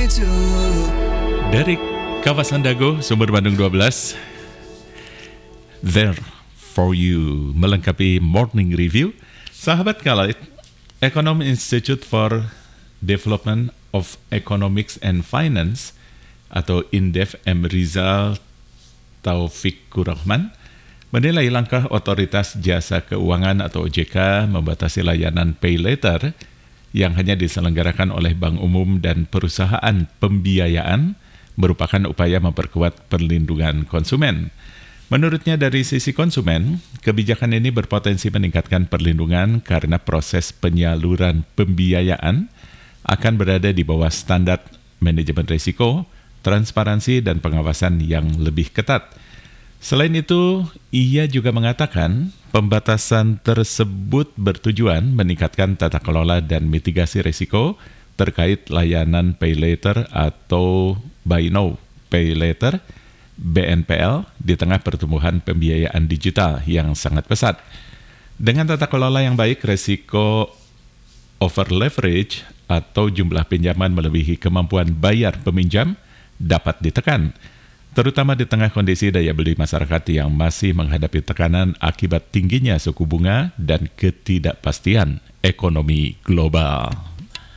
Dari kawasan Dago, Sumber Bandung 12, There for You, melengkapi Morning Review. Sahabat Khalid, Economic Institute for Development of Economics and Finance atau INDEF M. Rizal Taufikur Rahman menilai langkah Otoritas Jasa Keuangan atau OJK membatasi layanan pay later yang hanya diselenggarakan oleh bank umum dan perusahaan pembiayaan merupakan upaya memperkuat perlindungan konsumen. Menurutnya dari sisi konsumen, kebijakan ini berpotensi meningkatkan perlindungan karena proses penyaluran pembiayaan akan berada di bawah standar manajemen risiko, transparansi, dan pengawasan yang lebih ketat. Selain itu, ia juga mengatakan pembatasan tersebut bertujuan meningkatkan tata kelola dan mitigasi risiko terkait layanan pay later atau Buy Now, Pay Later, BNPL, di tengah pertumbuhan pembiayaan digital yang sangat pesat. Dengan tata kelola yang baik, risiko over leverage atau jumlah pinjaman melebihi kemampuan bayar peminjam dapat ditekan, terutama di tengah kondisi daya beli masyarakat yang masih menghadapi tekanan akibat tingginya suku bunga dan ketidakpastian ekonomi global.